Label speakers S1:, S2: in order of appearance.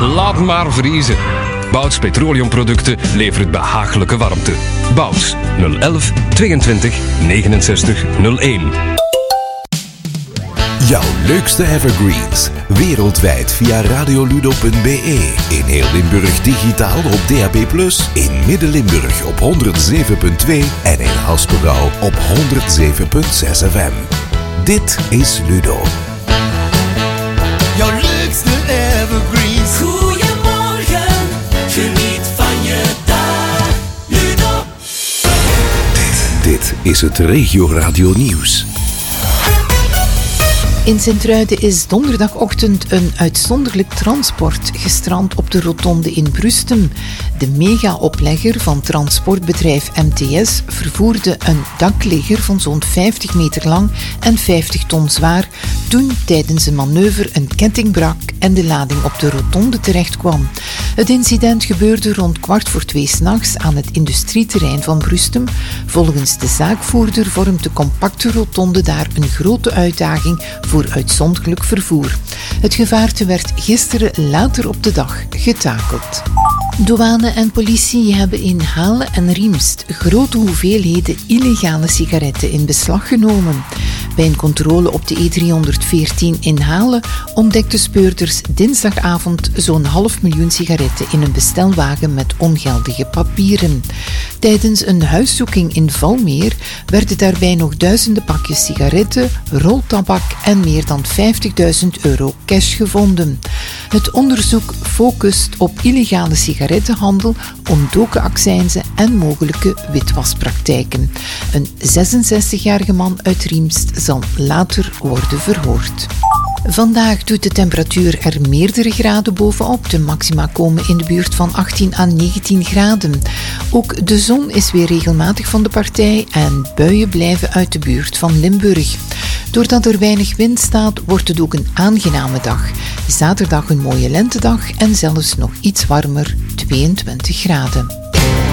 S1: Laat maar vriezen. Bouts Petroleumproducten levert behagelijke warmte. Bouts 011 22 69 01.
S2: Jouw leukste evergreens. Wereldwijd via radioludo.be. In heel Limburg digitaal op DAB+. In Midden-Limburg op 107.2. En in Haspengouw op 107.6 FM. Dit is Ludo.
S3: Jouw leukste evergreens.
S4: Goedemorgen, geniet van je dag. Ludo.
S2: Dit is het Regio Radio Nieuws.
S5: In Sint-Truiden is donderdagochtend een uitzonderlijk transport gestrand op de rotonde in Brustem. De mega-oplegger van transportbedrijf MTS vervoerde een dakligger van zo'n 50 meter lang en 50 ton zwaar toen tijdens een manoeuvre een ketting brak en de lading op de rotonde terechtkwam. Het incident gebeurde rond 1:15 s'nachts aan het industrieterrein van Brustem. Volgens de zaakvoerder vormt de compacte rotonde daar een grote uitdaging voor uitzonderlijk vervoer. Het gevaarte werd gisteren later op de dag getakeld. Douane en politie hebben in Halen en Riemst grote hoeveelheden illegale sigaretten in beslag genomen. Bij een controle op de E314 in Halen ontdekten speurders dinsdagavond zo'n 500.000 sigaretten in een bestelwagen met ongeldige papieren. Tijdens een huiszoeking in Valmeer werden daarbij nog duizenden pakjes sigaretten, roltabak en meer dan €50.000 cash gevonden. Het onderzoek focust op illegale sigarettenhandel, ontdoken accijnzen en mogelijke witwaspraktijken. Een 66-jarige man uit Riemst zal later worden verhoord. Vandaag doet de temperatuur er meerdere graden bovenop. De maxima komen in de buurt van 18 à 19 graden. Ook de zon is weer regelmatig van de partij en buien blijven uit de buurt van Limburg. Doordat er weinig wind staat, wordt het ook een aangename dag. Zaterdag een mooie lentedag en zelfs nog iets warmer, 22 graden.